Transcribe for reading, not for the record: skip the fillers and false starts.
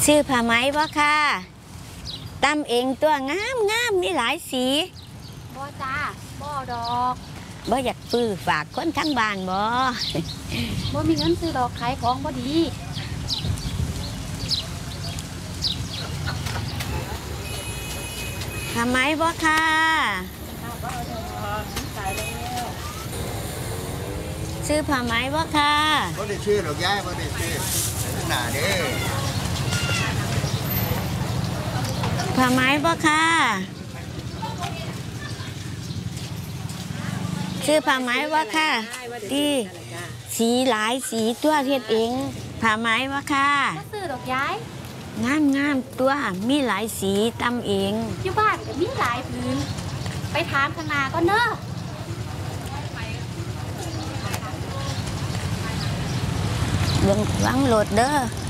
ซื้อผ้าไหมบ่ค่ะตำเองตัวงามงามมีหลายสีบ่จ้าบ่ดอกบ่อยากซื้อฝากคนทั้งบ้านบ่บ่มีเงินซื้อดอกขายของบ่ดีผ้าไหมบ่ค่ะซื้อผ้าไหมบ่ค่ะบ่ได้ชื่อหรอกยายบ่ได้ชื่อหน้าเด้อผ้าไหมบ่ค่ะซื้อผ้าไหมบ่ค่ะดีสีหลายสีตัวเฮ็ดเองผ้าไหมบ่ค่ะบ่ซื้อดอกย้ายงามงามตัวมีหลายสีตำเองอยู่บ้านก็มีหลายพื้นไปถามข้างหน้าก็เน้อเบิ่งวังโหลดเด้อ